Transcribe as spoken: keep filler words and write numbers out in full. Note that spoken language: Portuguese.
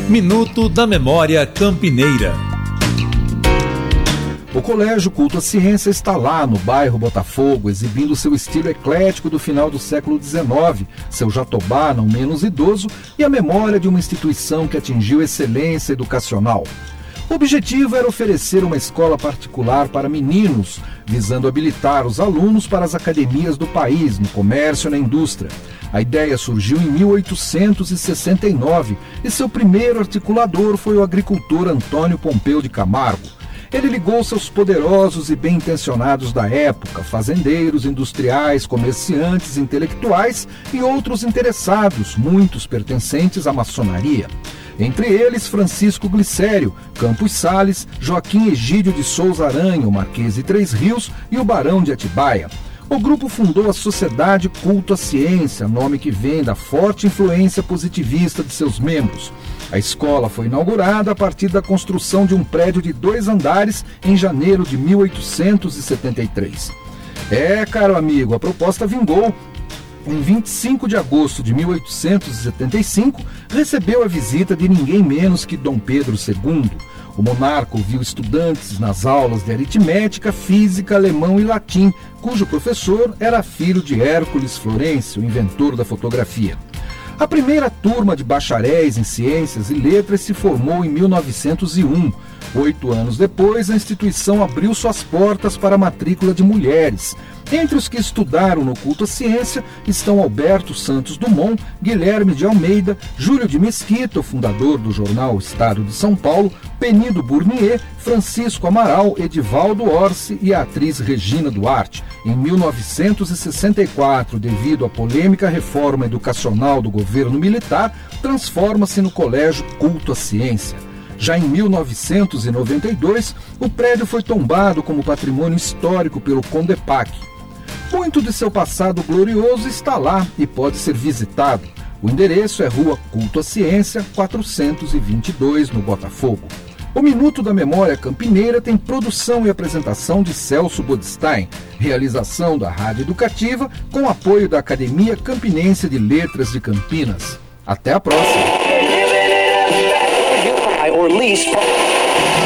Minuto da Memória Campineira. O Colégio Culto à Ciência está lá no bairro Botafogo, exibindo seu estilo eclético do final do século dezenove, seu jatobá não menos idoso e a memória de uma instituição que atingiu excelência educacional. O objetivo era oferecer uma escola particular para meninos, visando habilitar os alunos para as academias do país, no comércio e na indústria. A ideia surgiu em mil oitocentos e sessenta e nove e seu primeiro articulador foi o agricultor Antônio Pompeu de Camargo. Ele ligou-se aos poderosos e bem-intencionados da época, fazendeiros, industriais, comerciantes, intelectuais e outros interessados, muitos pertencentes à maçonaria. Entre eles, Francisco Glicério, Campos Sales, Joaquim Egídio de Souza Aranha, o Marquês de Três Rios e o Barão de Atibaia. O grupo fundou a Sociedade Culto à Ciência, nome que vem da forte influência positivista de seus membros. A escola foi inaugurada a partir da construção de um prédio de dois andares em janeiro de mil oitocentos e setenta e três. É, caro amigo, a proposta vingou. Em vinte e cinco de agosto de mil oitocentos e setenta e cinco, recebeu a visita de ninguém menos que Dom Pedro segundo. O monarca ouviu estudantes nas aulas de aritmética, física, alemão e latim, cujo professor era filho de Hércules Florencio, inventor da fotografia. A primeira turma de bacharéis em ciências e letras se formou em mil novecentos e um. Oito anos depois, a instituição abriu suas portas para a matrícula de mulheres. Entre os que estudaram no Culto à Ciência estão Alberto Santos Dumont, Guilherme de Almeida, Júlio de Mesquita, o fundador do jornal Estado de São Paulo, Penido Burnier, Francisco Amaral, Edivaldo Orsi e a atriz Regina Duarte. Em mil novecentos e sessenta e quatro, devido à polêmica reforma educacional do governo militar, transforma-se no Colégio Culto à Ciência. Já em mil novecentos e noventa e dois, o prédio foi tombado como patrimônio histórico pelo CONDEPAC. Muito de seu passado glorioso está lá e pode ser visitado. O endereço é Rua Culto à Ciência, quatrocentos e vinte e dois, no Botafogo. O Minuto da Memória Campineira tem produção e apresentação de Celso Bodstein, realização da Rádio Educativa, com apoio da Academia Campinense de Letras de Campinas. Até a próxima! Or lease